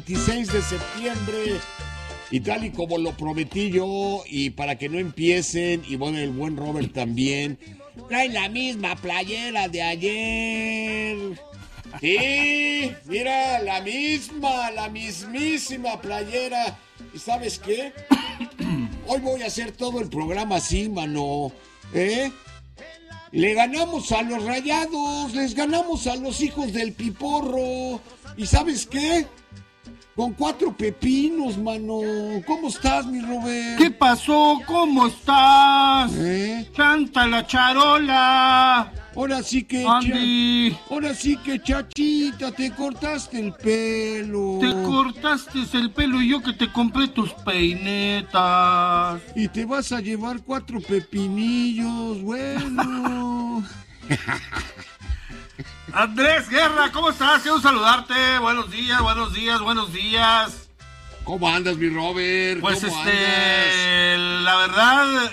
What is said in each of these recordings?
26 de septiembre. Y tal y como lo prometí yo, y para que no empiecen, y bueno, el buen Robert también, traen la misma playera de ayer. Sí, mira, la mismísima playera. ¿Y sabes qué? Hoy voy a hacer todo el programa así, mano. Le ganamos a los Rayados, les ganamos a los hijos del Piporro. ¿Y sabes qué? Con 4 pepinos, mano. ¿Cómo estás, mi Robert? ¿Qué pasó? ¿Cómo estás? Chanta la charola. Ahora sí que... Andy. Ahora sí que, chachita, te cortaste el pelo. Te cortaste el pelo y yo que te compré tus peinetas. Y te vas a llevar 4 pepinillos, bueno. Andrés Guerra, ¿cómo estás? Quiero saludarte. Buenos días. ¿Cómo andas, mi Robert? Pues ¿Cómo andas? La verdad,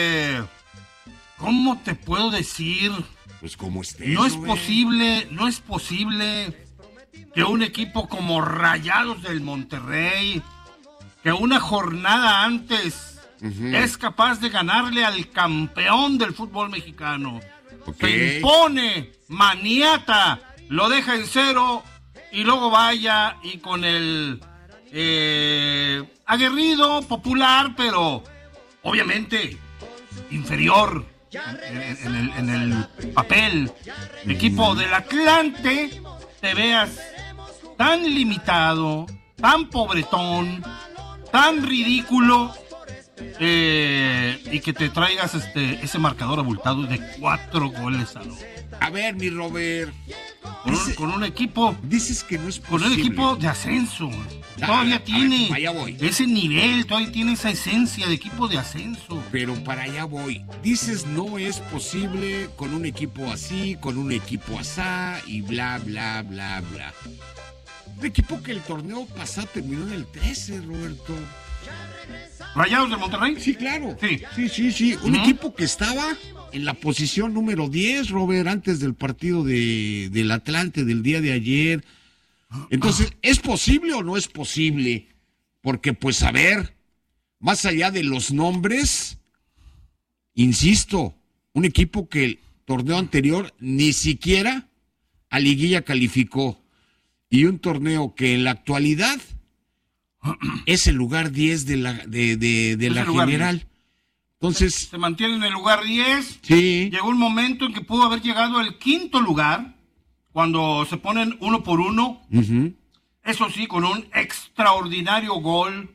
¿cómo te puedo decir? Pues como estés, no es Robert. posible que un equipo como Rayados del Monterrey, que una jornada antes es capaz de ganarle al campeón del fútbol mexicano. Se impone, maniata, lo deja en 0 y luego vaya y con el aguerrido, popular, pero obviamente inferior en el papel, equipo del Atlante, te veas tan limitado, tan pobretón, tan ridículo. Y que te traigas ese marcador abultado de 4 goles a 2. A ver, mi Robert. Con un equipo. Dices que no es posible. Con un equipo de ascenso. Todavía tiene ese nivel, todavía tiene esa esencia de equipo de ascenso. Pero para allá voy. Dices no es posible con un equipo así, con un equipo asá y bla, bla, bla, bla. Un equipo que el torneo pasado terminó en el 13, Roberto. ¿Rayados de Monterrey? Sí, claro. Sí. Un equipo que estaba en la posición número 10, Robert, antes del partido del Atlante del día de ayer. Entonces, ¿es posible o no es posible? Porque, pues, a ver, más allá de los nombres, insisto, un equipo que el torneo anterior ni siquiera a liguilla calificó. Y un torneo que en la actualidad es el lugar 10 de la general. 10. Entonces se mantiene en el lugar 10. Sí. Llegó un momento en que pudo haber llegado al 5º lugar, cuando se ponen 1-1. Eso sí, con un extraordinario gol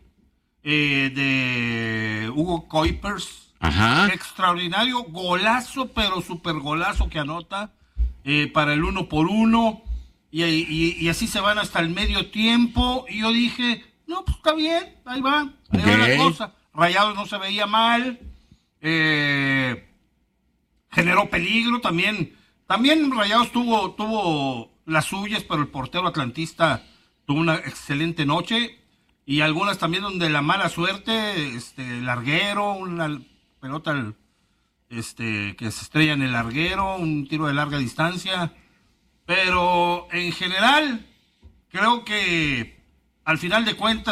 de Hugo Kuipers. Extraordinario golazo, pero super golazo que anota para el 1-1. Y así se van hasta el medio tiempo. Y yo dije, no, pues está bien, ahí va la cosa. Rayados no se veía mal, generó peligro también. También Rayados tuvo las suyas, pero el portero atlantista tuvo una excelente noche. Y algunas también donde la mala suerte, larguero, una pelota que se estrella en el larguero, un tiro de larga distancia. Pero en general, creo que al final de cuentas,